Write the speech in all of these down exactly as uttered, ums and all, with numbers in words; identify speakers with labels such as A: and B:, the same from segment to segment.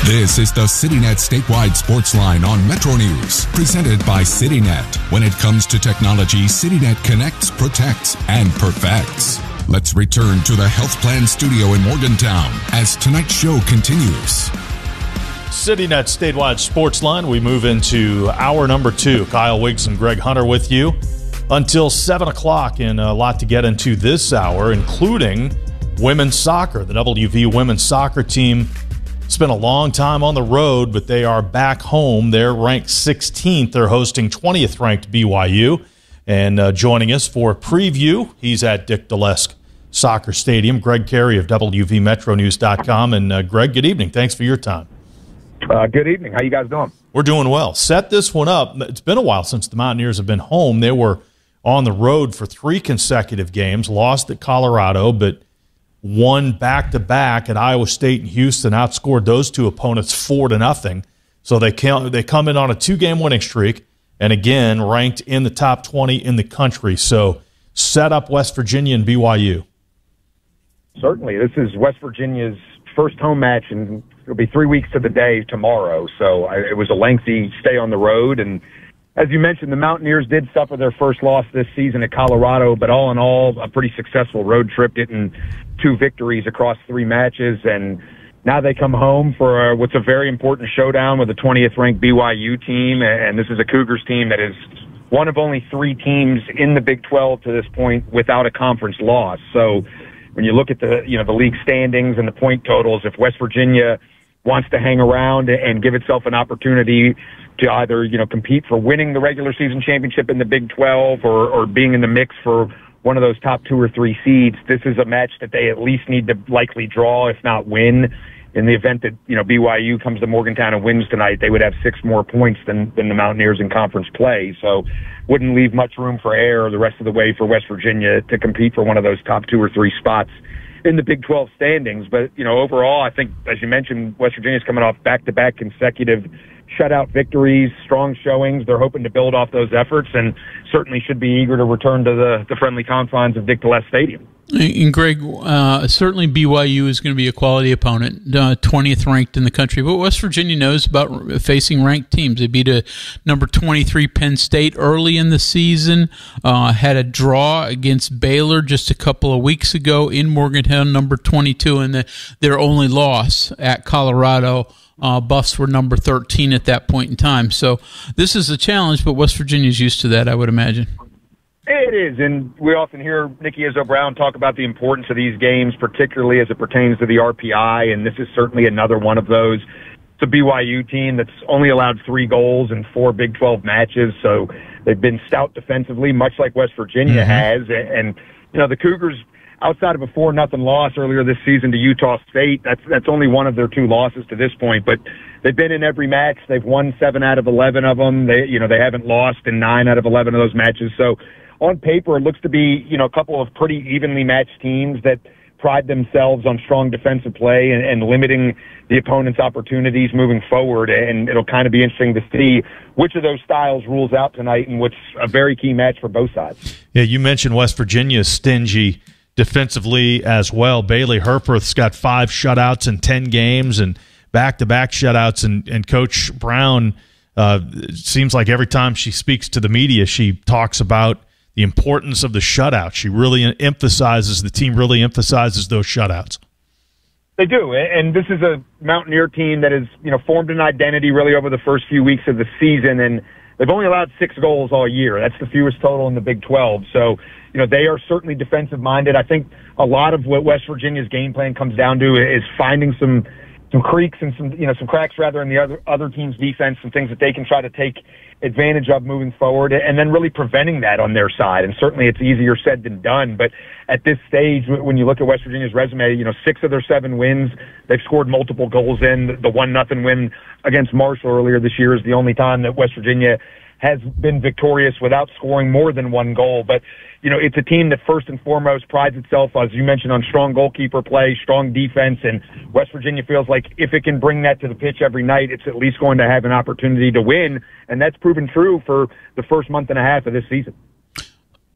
A: This is the CityNet Statewide Sports Line on Metro News, presented by CityNet. When it comes to technology, CityNet connects, protects, and perfects. Let's return to the Health Plan Studio in Morgantown as tonight's show continues.
B: CityNet Statewide Sports Line. We move into hour number two. Kyle Wiggs and Greg Hunter with you until seven o'clock, and a lot to get into this hour, including women's soccer. The W V women's soccer team spent a long time on the road, but they are back home. They're ranked sixteenth. They're hosting twentieth ranked B Y U. And uh, joining us for a preview, he's at Dick Dalesk Soccer Stadium, Greg Carey of W V Metro News dot com. And uh, Greg, good evening. Thanks for your time.
C: Uh, good evening. How you guys doing?
B: We're doing well. Set this one up. It's been a while since the Mountaineers have been home. They were on the road for three consecutive games, lost at Colorado, but won back-to-back at Iowa State and Houston, outscored those two opponents four to nothing. So they come, they come in on a two-game winning streak, and again, ranked in the top twenty in the country. So set up West Virginia and B Y U.
C: Certainly. This is West Virginia's first home match, and it'll be three weeks to the day tomorrow. So I, it was a lengthy stay on the road. And as you mentioned, the Mountaineers did suffer their first loss this season at Colorado, but all in all, a pretty successful road trip, getting two victories across three matches. And now they come home for a, what's a very important showdown with the twentieth ranked B Y U team. And this is a Cougars team that is one of only three teams in the Big twelve to this point without a conference loss. So when you look at the, you know, the league standings and the point totals, if West Virginia wants to hang around and give itself an opportunity to either, you know, compete for winning the regular season championship in the Big twelve or, or being in the mix for one of those top two or three seeds, this is a match that they at least need to likely draw, if not win. In the event that, you know, B Y U comes to Morgantown and wins tonight, they would have six more points than, than the Mountaineers in conference play. So wouldn't leave much room for error the rest of the way for West Virginia to compete for one of those top two or three spots in the Big twelve standings. But, you know, overall, I think, as you mentioned, West Virginia's coming off back-to-back consecutive shutout victories, strong showings. They're hoping to build off those efforts and certainly should be eager to return to the, the friendly confines of Dick Dalesk Stadium.
D: And Greg, uh, certainly B Y U is going to be a quality opponent, uh, twentieth ranked in the country. But West Virginia knows about facing ranked teams. They beat a number twenty-three Penn State early in the season, uh, had a draw against Baylor just a couple of weeks ago in Morgantown, number twenty-two, and the, their only loss at Colorado. Uh, Buffs were number thirteen at that point in time. So this is a challenge, but West Virginia's used to that, I would imagine.
C: It is, and we often hear Nikki Izzo Brown talk about the importance of these games, particularly as it pertains to the R P I, and this is certainly another one of those. It's a B Y U team that's only allowed three goals in four Big twelve matches, so they've been stout defensively, much like West Virginia mm-hmm. has. And, you know, the Cougars, outside of a four nothing loss earlier this season to Utah State, that's that's only one of their two losses to this point, but they've been in every match. They've won seven out of eleven of them. They, you know, they haven't lost in nine out of eleven of those matches. So on paper, it looks to be, you know, a couple of pretty evenly matched teams that pride themselves on strong defensive play and, and limiting the opponent's opportunities moving forward. And it'll kind of be interesting to see which of those styles rules out tonight, and what's a very key match for both sides.
B: Yeah, you mentioned West Virginia's stingy defensively as well. Bailey Herforth's got five shutouts in ten games and back-to-back shutouts, and, and Coach Brown, uh, it seems like every time she speaks to the media, she talks about the importance of the shutout. She really emphasizes, the team really emphasizes those shutouts.
C: They do, and this is a Mountaineer team that has, you know, formed an identity really over the first few weeks of the season, and they've only allowed six goals all year. That's the fewest total in the Big twelve. So, you know, they are certainly defensive-minded. I think a lot of what West Virginia's game plan comes down to is finding some some creaks and some, you know, some cracks rather in the other other team's defense, some things that they can try to take advantage of moving forward, and then really preventing that on their side. And certainly it's easier said than done, but at this stage, when you look at West Virginia's resume, you know, six of their seven wins, they've scored multiple goals in. The one nothing win against Marshall earlier this year is the only time that West Virginia has been victorious without scoring more than one goal. But, you know, it's a team that first and foremost prides itself, as you mentioned, on strong goalkeeper play, strong defense, and West Virginia feels like if it can bring that to the pitch every night, it's at least going to have an opportunity to win, and that's proven true for the first month and a half of this season.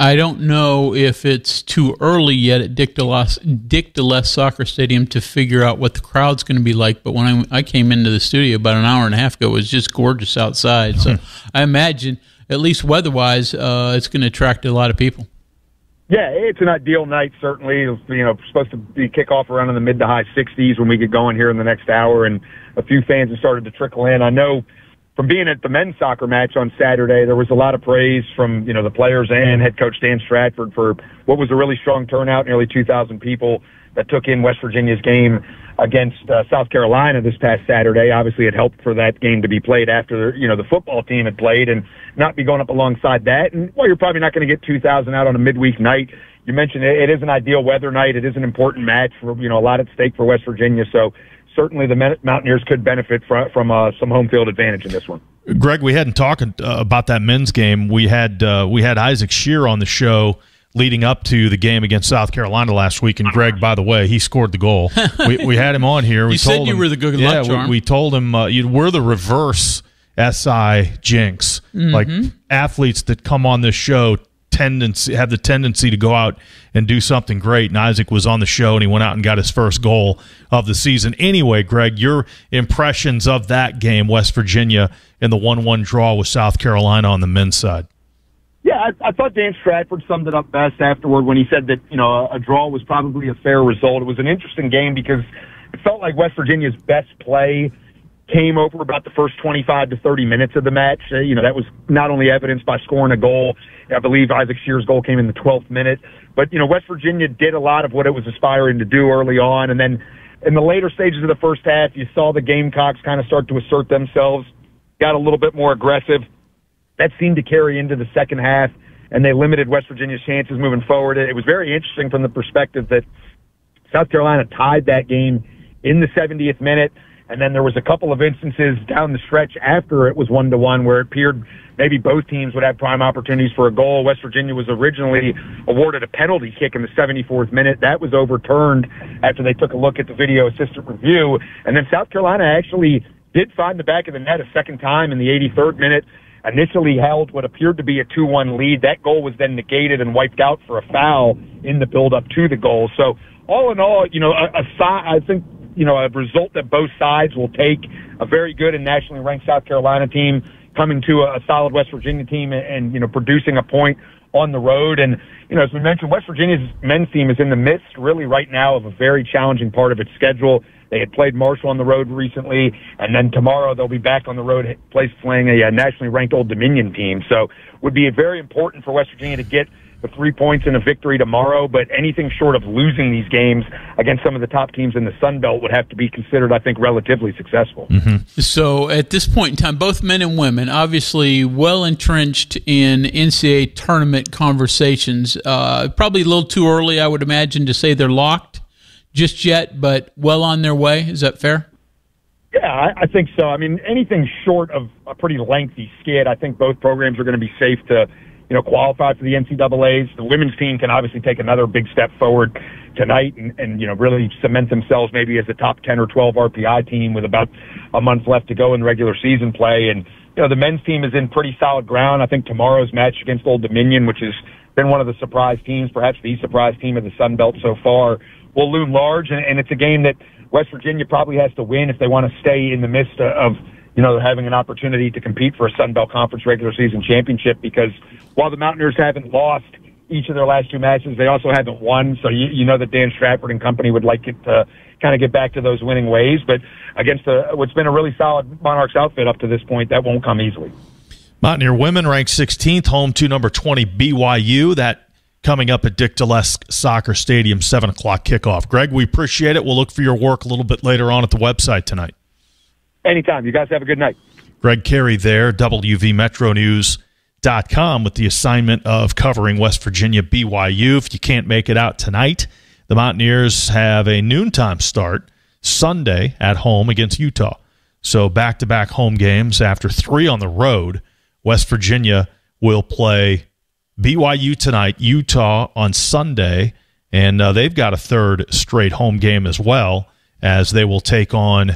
D: I don't know if it's too early yet at Dick DeLess, Dick DeLess Soccer Stadium to figure out what the crowd's going to be like. But when I, I came into the studio about an hour and a half ago, it was just gorgeous outside. So I imagine, at least weather-wise, uh, it's going to attract a lot of people.
C: Yeah, it's an ideal night, certainly. You know, supposed to be kickoff around in the mid to high sixties when we get going here in the next hour, and a few fans have started to trickle in. I know from being at the men's soccer match on Saturday, there was a lot of praise from, you know, the players and head coach Dan Stratford for what was a really strong turnout, nearly two thousand people that took in West Virginia's game against uh, South Carolina this past Saturday. Obviously, it helped for that game to be played after, you know, the football team had played and not be going up alongside that. And, well, you're probably not going to get two thousand out on a midweek night. You mentioned it, it is an ideal weather night. It is an important match for, you know, a lot at stake for West Virginia. So certainly the Mountaineers could benefit from, from uh, some home field advantage in this one.
B: Greg, we hadn't talked uh, about that men's game. We had uh, we had Isaac Shear on the show leading up to the game against South Carolina last week. And Greg, by the way, he scored the goal. we, we had him on here. We
D: you
B: told
D: said you
B: him,
D: were the good
B: yeah,
D: luck charm.
B: We, we told him uh, you, we're the reverse S I jinx.
D: Mm-hmm.
B: Like athletes that come on this show tendency have the tendency to go out and do something great. And Isaac was on the show, and he went out and got his first goal of the season. Anyway, Greg, your impressions of that game, West Virginia, and the one one draw with South Carolina on the men's side.
C: Yeah, I, I thought Dan Stratford summed it up best afterward when he said that, you know, a, a draw was probably a fair result. It was an interesting game because it felt like West Virginia's best play came over about the first twenty-five to thirty minutes of the match. Uh, you know, that was not only evidenced by scoring a goal. I believe Isaac Shear's goal came in the twelfth minute. But, you know, West Virginia did a lot of what it was aspiring to do early on. And then in the later stages of the first half, you saw the Gamecocks kind of start to assert themselves, got a little bit more aggressive. That seemed to carry into the second half, and they limited West Virginia's chances moving forward. It was very interesting from the perspective that South Carolina tied that game in the seventieth minute, and then there was a couple of instances down the stretch after it was one-to-one where it appeared maybe both teams would have prime opportunities for a goal. West Virginia was originally awarded a penalty kick in the seventy-fourth minute. That was overturned after they took a look at the video assistant review, and then South Carolina actually did find the back of the net a second time in the eighty-third minute. Initially held what appeared to be a two one lead. That goal was then negated and wiped out for a foul in the build-up to the goal. So all in all, you know, a, a, I think, you know, a result that both sides will take, a very good and nationally ranked South Carolina team coming to a, a solid West Virginia team and, and, you know, producing a point on the road. And, you know, as we mentioned, West Virginia's men's team is in the midst really right now of a very challenging part of its schedule. They had played Marshall on the road recently, and then tomorrow they'll be back on the road place playing a, a nationally ranked Old Dominion team. So it would be very important for West Virginia to get the three points and a victory tomorrow, but anything short of losing these games against some of the top teams in the Sun Belt would have to be considered, I think, relatively successful.
D: Mm-hmm. So at this point in time, both men and women, obviously well entrenched in N C double A tournament conversations. Uh, probably a little too early, I would imagine, to say they're locked just yet, but well on their way. Is that fair?
C: Yeah, I, I think so. I mean, anything short of a pretty lengthy skid, I think both programs are going to be safe to, you know, qualify for the N C double A's. The women's team can obviously take another big step forward tonight and, and, you know, really cement themselves maybe as a top ten or twelve R P I team with about a month left to go in regular season play. And, you know, the men's team is in pretty solid ground. I think tomorrow's match against Old Dominion, which has been one of the surprise teams, perhaps the surprise team of the Sun Belt so far, will loom large, and, and it's a game that West Virginia probably has to win if they want to stay in the midst of, you know, having an opportunity to compete for a Sun Belt Conference regular season championship, because while the Mountaineers haven't lost each of their last two matches, they also haven't won, so you, you know that Dan Stratford and company would like it to kind of get back to those winning ways, but against a, what's been a really solid Monarchs outfit up to this point, that won't come easily.
B: Mountaineer women ranked sixteenth, home to number twenty B Y U. That coming up at Dick DeLess Soccer Stadium, seven o'clock kickoff. Greg, we appreciate it. We'll look for your work a little bit later on at the website tonight.
C: Anytime. You guys have a good night.
B: Greg Carey there, W V Metro News dot com, with the assignment of covering West Virginia B Y U. If you can't make it out tonight, the Mountaineers have a noontime start Sunday at home against Utah. So back-to-back home games after three on the road. West Virginia will play B Y U tonight, Utah on Sunday, and uh, they've got a third straight home game as well, as they will take on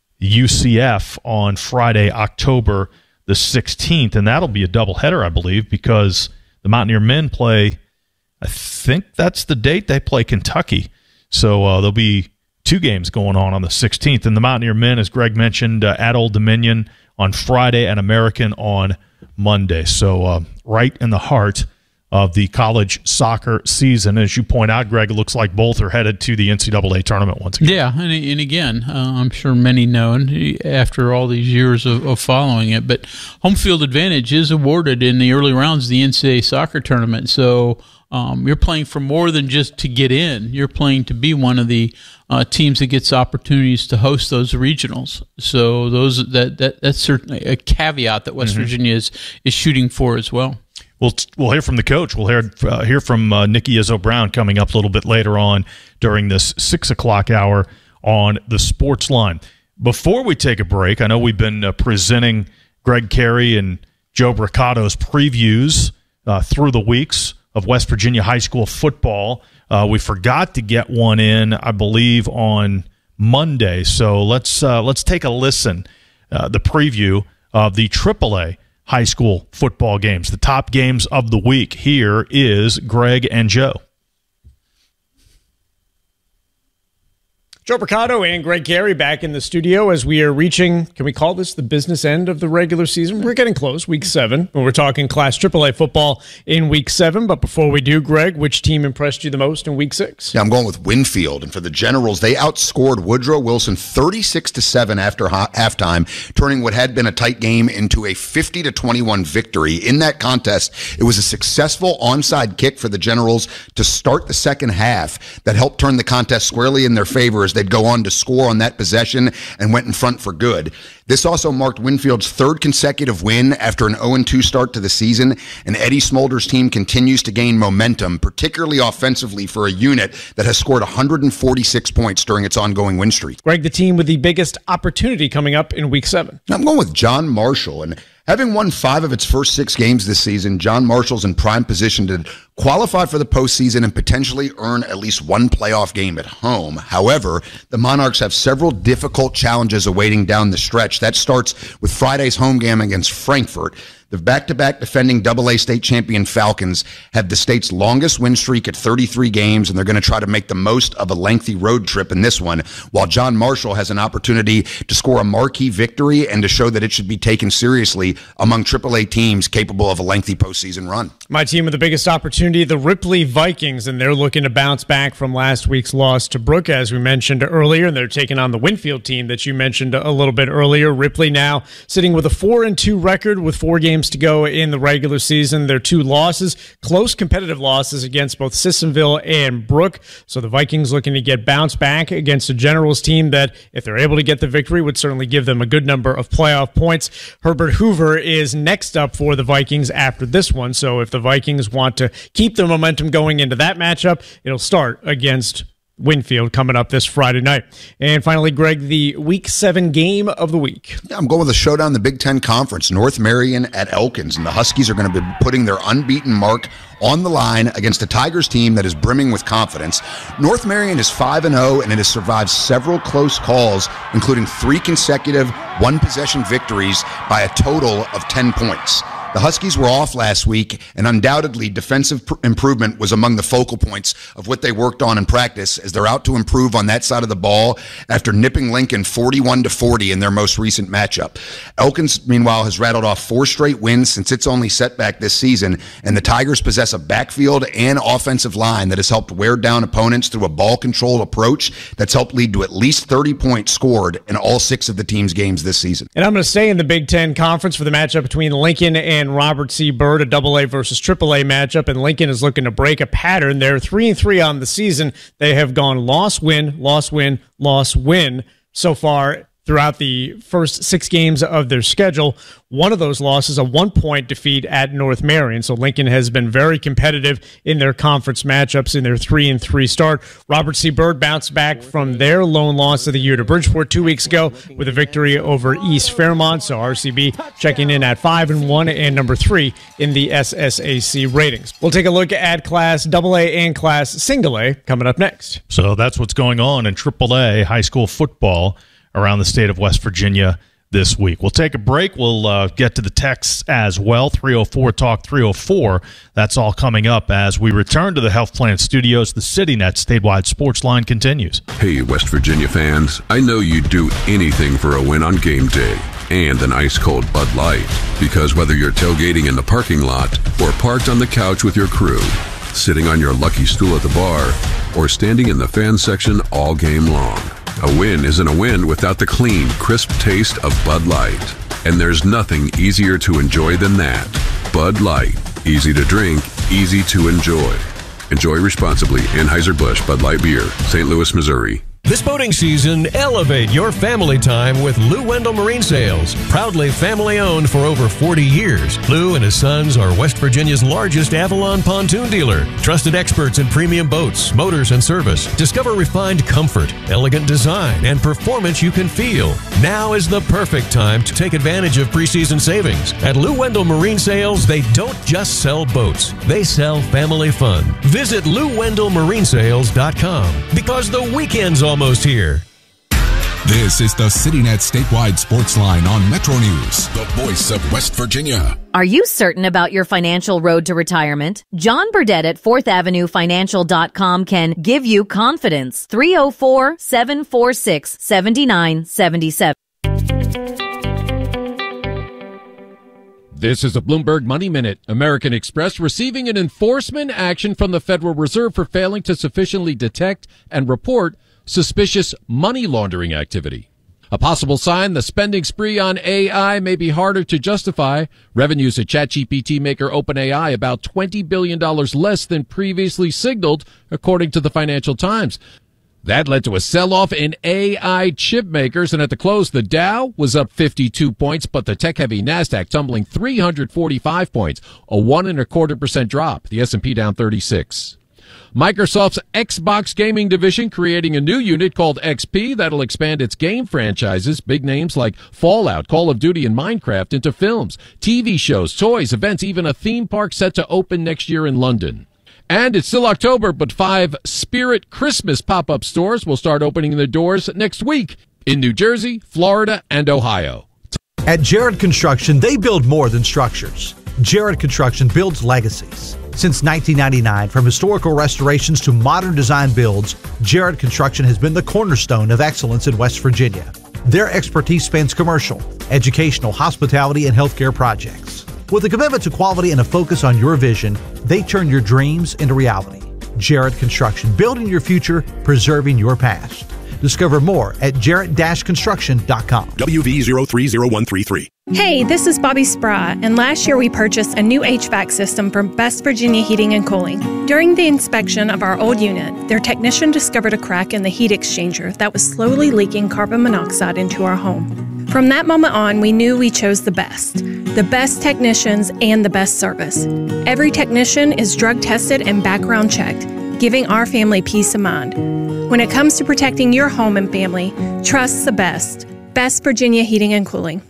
B: U C F on Friday, October the sixteenth, and that'll be a doubleheader, I believe, because the Mountaineer men play, I think that's the date they play Kentucky. So uh, there'll be two games going on on the sixteenth. And the Mountaineer men, as Greg mentioned, uh, at Old Dominion on Friday and American on Monday. So uh, right in the heart of the college soccer season. As you point out, Greg, it looks like both are headed to the N C double A tournament once again.
D: Yeah, and, and again, uh, I'm sure many know after all these years of, of following it, but home field advantage is awarded in the early rounds of the N C double A soccer tournament. So um, you're playing for more than just to get in. You're playing to be one of the uh, teams that gets opportunities to host those regionals. So those that, that that's certainly a caveat that West mm-hmm. Virginia is, is shooting for as well.
B: We'll we'll hear from the coach. We'll hear uh, hear from uh, Nikki Izzo Brown coming up a little bit later on during this six o'clock hour on the Sports Line. Before we take a break, I know we've been uh, presenting Greg Carey and Joe Bricato's previews uh, through the weeks of West Virginia high school football. Uh, we forgot to get one in, I believe, on Monday. So let's uh, let's take a listen. Uh, the preview of the triple A high school football games, the top games of the week. Here is Greg and Joe.
E: Joe Bricato and Greg Carey back in the studio as we are reaching, can we call this the business end of the regular season? We're getting close, week seven. We're talking Class triple A football in week seven. But before we do, Greg, which team impressed you the most in week six?
F: Yeah, I'm going with Winfield. And for the Generals, they outscored Woodrow Wilson thirty-six to seven after ha- halftime, turning what had been a tight game into a fifty to twenty-one victory. In that contest, it was a successful onside kick for the Generals to start the second half that helped turn the contest squarely in their favor as they'd go on to score on that possession and went in front for good. This also marked Winfield's third consecutive win after an oh and two start to the season, and Eddie Smolder's team continues to gain momentum, particularly offensively for a unit that has scored one hundred forty-six points during its ongoing win streak.
E: Greg, the team with the biggest opportunity coming up in week seven.
F: I'm going with John Marshall, and having won five of its first six games this season, John Marshall's in prime position to qualify for the postseason and potentially earn at least one playoff game at home. However, the Monarchs have several difficult challenges awaiting down the stretch. That starts with Friday's home game against Frankfurt. The back-to-back defending double A state champion Falcons have the state's longest win streak at thirty-three games, and they're going to try to make the most of a lengthy road trip in this one, while John Marshall has an opportunity to score a marquee victory and to show that it should be taken seriously among triple A teams capable of a lengthy postseason run.
E: My team with the biggest opportunity, the Ripley Vikings, and they're looking to bounce back from last week's loss to Brook, as we mentioned earlier, and they're taking on the Winfield team that you mentioned a little bit earlier. Ripley now sitting with a four and two record with four games to go in the regular season. Their two losses, close competitive losses against both Sissonville and Brook. So the Vikings looking to get bounced back against a Generals team that, if they're able to get the victory, would certainly give them a good number of playoff points. Herbert Hoover is next up for the Vikings after this one. So if the Vikings want to keep their momentum going into that matchup, it'll start against Winfield coming up this Friday night. And finally, Greg, the week seven game of the week.
F: Yeah, I'm going with a showdown in the Big Ten Conference, North Marion at Elkins. And the Huskies are going to be putting their unbeaten mark on the line against a Tigers team that is brimming with confidence. North Marion is five and oh, and it has survived several close calls, including three consecutive one-possession victories by a total of ten points. The Huskies were off last week, and undoubtedly defensive pr- improvement was among the focal points of what they worked on in practice, as they're out to improve on that side of the ball after nipping Lincoln forty-one to forty in their most recent matchup. Elkins, meanwhile, has rattled off four straight wins since its only setback this season, and the Tigers possess a backfield and offensive line that has helped wear down opponents through a ball-controlled approach that's helped lead to at least thirty points scored in all six of the team's games this season.
E: And I'm going to stay in the Big Ten Conference for the matchup between Lincoln and and Robert C. Byrd, a double A versus triple A matchup, and Lincoln is looking to break a pattern. They're three and three on the season. They have gone loss, win, loss, win, loss, win so far throughout the first six games of their schedule. One of those losses, a one-point defeat at North Marion. So Lincoln has been very competitive in their conference matchups in their three and three start. Robert C. Byrd bounced back from their lone loss of the year to Bridgeport two weeks ago with a victory over East Fairmont. So R C B checking in at five and one and number three in the S S A C ratings. We'll take a look at Class double A and Class Single A coming up next.
B: So that's what's going on in triple A high school football around the state of West Virginia this week. We'll take a break. We'll uh, get to the texts as well. three oh four talk three oh four. That's all coming up as we return to the Health Plan Studios. The CityNet statewide sports line continues.
G: Hey, West Virginia fans. I know you'd do anything for a win on game day and an ice-cold Bud Light. Because whether you're tailgating in the parking lot or parked on the couch with your crew, sitting on your lucky stool at the bar, or standing in the fan section all game long, a win isn't a win without the clean, crisp taste of Bud Light. And there's nothing easier to enjoy than that. Bud Light. Easy to drink, easy to enjoy. Enjoy responsibly. Anheuser-Busch Bud Light Beer, Saint Louis, Missouri.
H: This boating season, elevate your family time with Lou Wendell Marine Sales. Proudly family-owned for over forty years, Lou and his sons are West Virginia's largest Avalon pontoon dealer. Trusted experts in premium boats, motors, and service. Discover refined comfort, elegant design, and performance you can feel. Now is the perfect time to take advantage of preseason savings. At Lou Wendell Marine Sales, they don't just sell boats. They sell family fun. Visit Lou Wendell Marine Sales dot com because the weekend's almost here.
A: This is the CityNet statewide sports line on Metro News, the voice of West Virginia.
I: Are you certain about your financial road to retirement? John Burdett at fourth avenue financial dot com can give you confidence. three oh four, seven four six, seven nine seven seven.
J: This is a Bloomberg Money Minute. American Express receiving an enforcement action from the Federal Reserve for failing to sufficiently detect and report suspicious money laundering activity. A possible sign the spending spree on A I may be harder to justify. Revenues at ChatGPT maker OpenAI about twenty billion dollars less than previously signaled, according to the Financial Times. That led to a sell-off in A I chip makers, and at the close, the Dow was up fifty-two points, but the tech-heavy NASDAQ tumbling three hundred forty-five points, a one and a quarter percent drop. The S and P down thirty-six. Microsoft's Xbox gaming division creating a new unit called X P that'll expand its game franchises, big names like Fallout, Call of Duty, and Minecraft, into films, T V shows, toys, events, even a theme park set to open next year in London. And it's still October, but five Spirit Christmas pop-up stores will start opening their doors next week in New Jersey, Florida, and Ohio.
K: At Jared Construction, they build more than structures. Jared Construction builds legacies. Since nineteen ninety-nine, from historical restorations to modern design builds, Jared Construction has been the cornerstone of excellence in West Virginia. Their expertise spans commercial, educational, hospitality, and healthcare projects. With a commitment to quality and a focus on your vision, they turn your dreams into reality. Jared Construction, building your future, preserving your past. Discover more at jarrett dash construction dot com.
L: W V zero three zero one three three.
M: Hey, this is Bobby Spry, and last year we purchased a new H V A C system from West Virginia Heating and Cooling. During the inspection of our old unit, their technician discovered a crack in the heat exchanger that was slowly leaking carbon monoxide into our home. From that moment on, we knew we chose the best. The best technicians and the best service. Every technician is drug tested and background checked, giving our family peace of mind. When it comes to protecting your home and family, trust the best. West Virginia Heating and Cooling.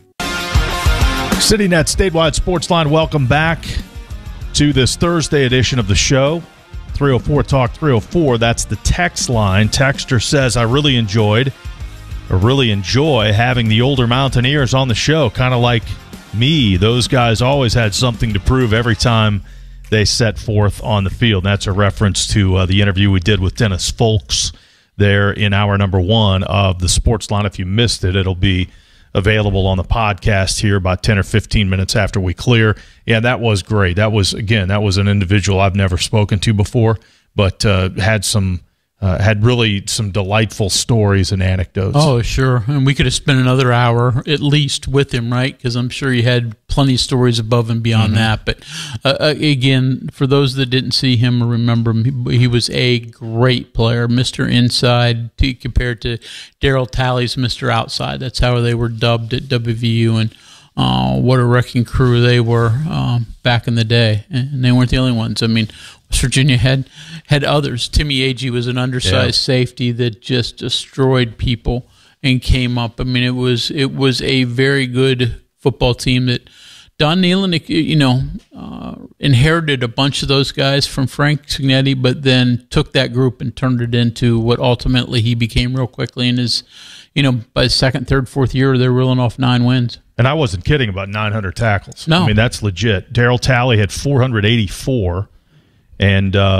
B: CityNet statewide sports line, welcome back to this Thursday edition of the show. three oh four talk three oh four, that's the text line. Texter says, I really enjoyed, or really enjoy having the older Mountaineers on the show, kind of like me. Those guys always had something to prove every time they set forth on the field. That's a reference to uh, the interview we did with Dennis Folks there in hour number one of the sports line. If you missed it, it'll be available on the podcast here about ten or fifteen minutes after we clear. Yeah, that was great. That was, again, that was an individual I've never spoken to before, but uh, had some uh, had really some delightful stories and anecdotes.
D: Oh, sure. And we could have spent another hour at least with him, right? Because I'm sure he had plenty of stories above and beyond mm-hmm. that. But uh, again, for those that didn't see him or remember him, he, he was a great player, Mister Inside, to, compared to Daryl Talley's Mister Outside. That's how they were dubbed at W V U. And uh, what a wrecking crew they were uh, back in the day. And they weren't the only ones. I mean, West Virginia had had others. Timmy Agee was an undersized yeah. safety that just destroyed people and came up. I mean, it was it was a very good football team that Don Nehlen, you know, uh, inherited a bunch of those guys from Frank Cignetti, but then took that group and turned it into what ultimately he became real quickly. And his, you know, by his second, third, fourth year, they're reeling off nine wins.
B: And I wasn't kidding about nine hundred tackles.
D: No.
B: I mean, that's legit. Darryl Talley had four hundred eighty-four, and uh,